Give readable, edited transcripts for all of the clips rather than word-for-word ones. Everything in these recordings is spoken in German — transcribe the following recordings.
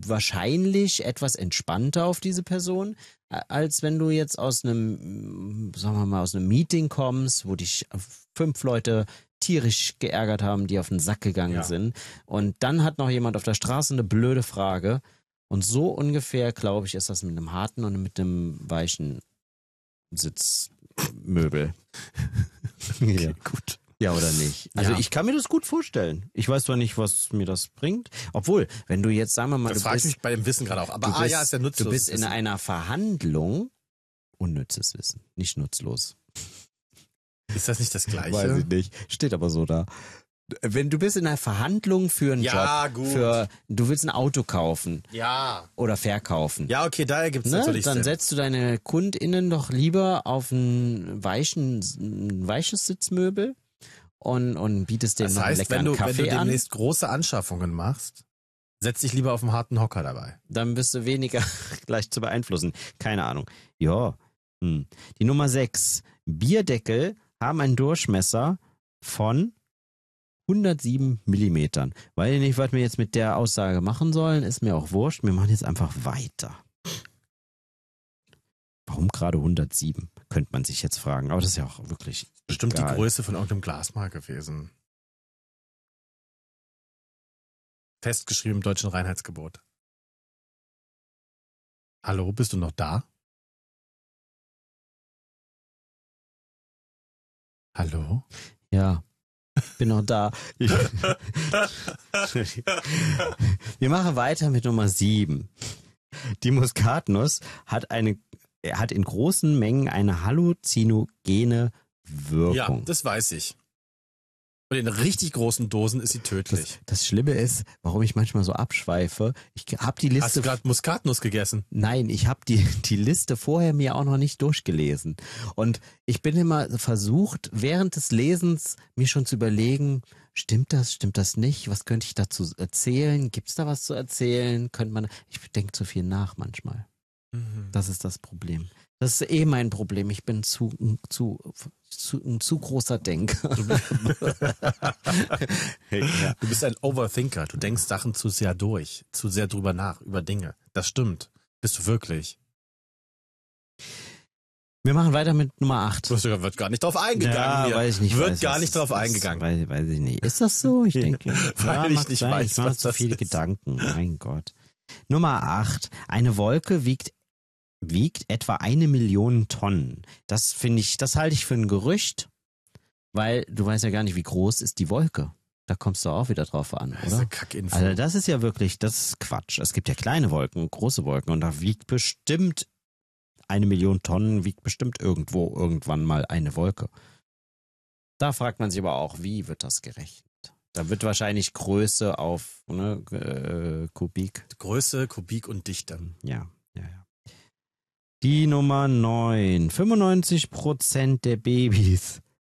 wahrscheinlich etwas entspannter auf diese Person, als wenn du jetzt aus einem, sagen wir mal, aus einem Meeting kommst, wo dich 5 Leute tierisch geärgert haben, die auf den Sack gegangen sind. Und dann hat noch jemand auf der Straße eine blöde Frage. Und so ungefähr, glaube ich, ist das mit einem harten und mit einem weichen Sitzmöbel. Okay, gut. Ja, oder nicht? Also ich kann mir das gut vorstellen. Ich weiß zwar nicht, was mir das bringt. Obwohl, wenn du jetzt, sagen wir mal, das frage ich mich bei dem Wissen gerade auch. Aber ist ja nutzlos. Du bist in einer Verhandlung. Unnützes Wissen, nicht nutzlos. Ist das nicht das Gleiche? Weiß ich nicht. Steht aber so da. Wenn du bist in einer Verhandlung für einen Job, gut. Du willst ein Auto kaufen oder verkaufen. Ja, okay, daher gibt es natürlich Dann setzt du deine KundInnen doch lieber auf ein weiches Sitzmöbel und bietest denen noch einen leckeren Kaffee an. Wenn du demnächst große Anschaffungen machst, setz dich lieber auf einen harten Hocker dabei. Dann bist du weniger gleich zu beeinflussen. Keine Ahnung. Ja. Die Nummer 6. Bierdeckel haben einen Durchmesser von 107 Millimetern. Weiß ich nicht, was wir jetzt mit der Aussage machen sollen, ist mir auch wurscht. Wir machen jetzt einfach weiter. Warum gerade 107? Könnte man sich jetzt fragen. Aber das ist ja auch wirklich bestimmt egal. Die Größe von irgendeinem Glasmarkt gewesen. Festgeschrieben im deutschen Reinheitsgebot. Hallo, bist du noch da? Hallo? Ja, bin noch da. Wir machen weiter mit Nummer 7. Die Muskatnuss hat in großen Mengen eine halluzinogene Wirkung. Ja, das weiß ich. Und in richtig großen Dosen ist sie tödlich. Das Schlimme ist, warum ich manchmal so abschweife. Ich habe die Liste. Hast du gerade Muskatnuss gegessen? Nein, ich habe die Liste vorher mir auch noch nicht durchgelesen. Und ich bin immer versucht, während des Lesens mir schon zu überlegen, stimmt das nicht? Was könnte ich dazu erzählen? Gibt es da was zu erzählen? Ich denke zu viel nach manchmal. Das ist das Problem. Das ist mein Problem. Ich bin ein zu großer Denker. Du bist ein Overthinker. Du denkst Sachen zu sehr durch, zu sehr drüber nach, über Dinge. Das stimmt. Bist du wirklich. Wir machen weiter mit Nummer 8. Wird gar nicht drauf eingegangen. Ja, hier. weiß ich nicht. Wird gar nicht drauf eingegangen. Weiß ich nicht. Ist das so? Ich denke. Weil ich nicht weiß, ich mache zu viele Gedanken. Mein Gott. Nummer 8. Eine Wolke wiegt etwa 1 Million Tonnen. Das halte ich für ein Gerücht, weil du weißt ja gar nicht, wie groß ist die Wolke. Da kommst du auch wieder drauf an, das ist oder? eine Kackinfo. Also das ist ja wirklich, das ist Quatsch. Es gibt ja kleine Wolken, große Wolken und da wiegt bestimmt 1 Million Tonnen, wiegt bestimmt irgendwann mal eine Wolke. Da fragt man sich aber auch, wie wird das gerechnet? Da wird wahrscheinlich Größe auf Kubik. Größe, Kubik und Dichte. Ja. Die Nummer 9. 95% der Babys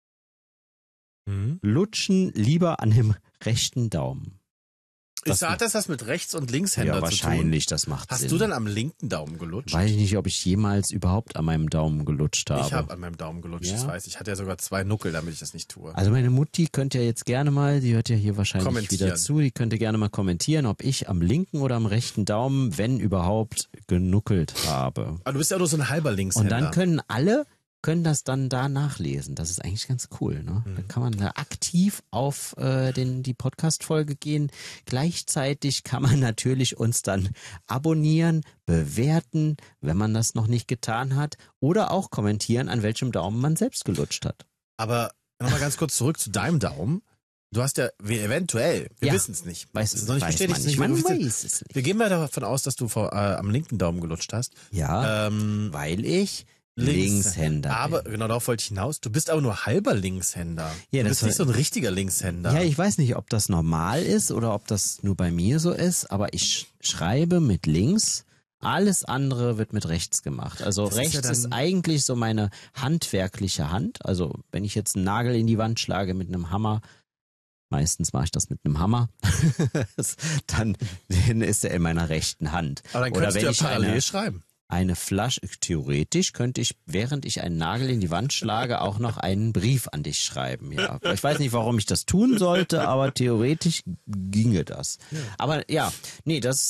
lutschen lieber an dem rechten Daumen. Hat das was mit Rechts- und Linkshänder zu tun? Ja, wahrscheinlich, das macht Sinn. Hast du dann am linken Daumen gelutscht? Weiß ich nicht, ob ich jemals überhaupt an meinem Daumen gelutscht habe. Ich habe an meinem Daumen gelutscht, das weiß ich. Ich hatte ja sogar 2 Nuckel, damit ich das nicht tue. Also meine Mutti könnte ja jetzt gerne mal, die hört ja hier wahrscheinlich wieder zu, die könnte gerne mal kommentieren, ob ich am linken oder am rechten Daumen, wenn überhaupt, genuckelt habe. Aber du bist ja nur so ein halber Linkshänder. Und dann können das dann da nachlesen. Das ist eigentlich ganz cool, ne? Da kann man da aktiv auf die Podcast-Folge gehen. Gleichzeitig kann man natürlich uns dann abonnieren, bewerten, wenn man das noch nicht getan hat, oder auch kommentieren, an welchem Daumen man selbst gelutscht hat. Aber nochmal ganz kurz zurück zu deinem Daumen. Du hast ja eventuell, wir wissen es nicht. Weiß es noch nicht bestätigt. Man weiß es nicht. Wir gehen mal davon aus, dass du am linken Daumen gelutscht hast. Ja, weil ich Linkshänder. Aber genau darauf wollte ich hinaus. Du bist aber nur halber Linkshänder. Ja, du bist nicht so ein richtiger Linkshänder. Ja, ich weiß nicht, ob das normal ist oder ob das nur bei mir so ist, aber ich schreibe mit links. Alles andere wird mit rechts gemacht. Also das rechts ist eigentlich so meine handwerkliche Hand. Also wenn ich jetzt einen Nagel in die Wand schlage mit einem Hammer, meistens mache ich das mit einem Hammer, dann ist er in meiner rechten Hand. Aber dann könntest du ja parallel schreiben. Eine Flasche, theoretisch könnte ich, während ich einen Nagel in die Wand schlage, auch noch einen Brief an dich schreiben. Ja. Ich weiß nicht, warum ich das tun sollte, aber theoretisch ginge das. Ja. Aber ja, nee, das